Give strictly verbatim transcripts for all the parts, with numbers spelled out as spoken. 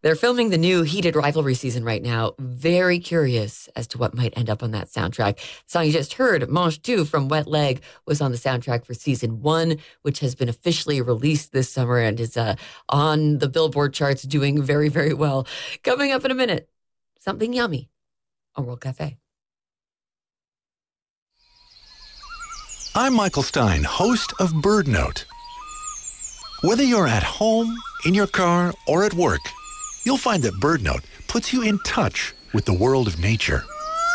They're filming the new Heated Rivalry season right now. Very curious as to what might end up on that soundtrack. The song you just heard, Mange two from Wet Leg, was on the soundtrack for season one, which has been officially released this summer and is uh, on the Billboard charts doing very, very well. Coming up in a minute, something yummy on World Cafe. I'm Michael Stein, host of Bird Note. Whether you're at home, in your car, or at work, you'll find that Bird Note puts you in touch with the world of nature.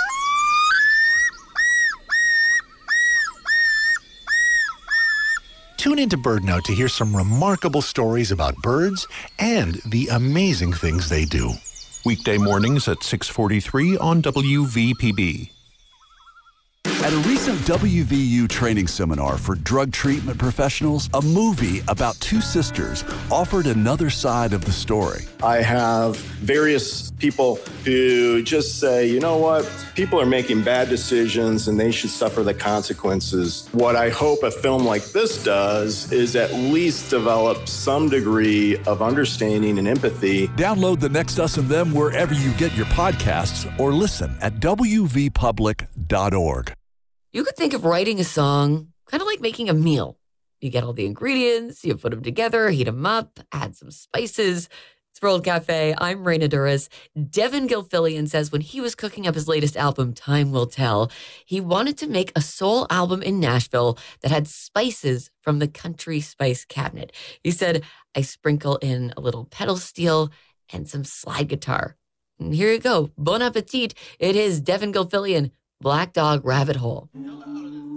Tune into Bird Note to hear some remarkable stories about birds and the amazing things they do. Weekday mornings at six forty-three on W V P B. At a recent W V U training seminar for drug treatment professionals, a movie about two sisters offered another side of the story. I have various people who just say, you know what, people are making bad decisions and they should suffer the consequences. What I hope a film like this does is at least develop some degree of understanding and empathy. Download The Next Us and Them wherever you get your podcasts or listen at w v public dot org. You could think of writing a song kind of like making a meal. You get all the ingredients, you put them together, heat them up, add some spices. It's World Cafe. I'm Raina Duras. Devin Gilfillian says when he was cooking up his latest album, Time Will Tell, he wanted to make a soul album in Nashville that had spices from the country spice cabinet. He said, I sprinkle in a little pedal steel and some slide guitar. And here you go. Bon appetit. It is Devin Gilfillian, Black Dog Rabbit Hole.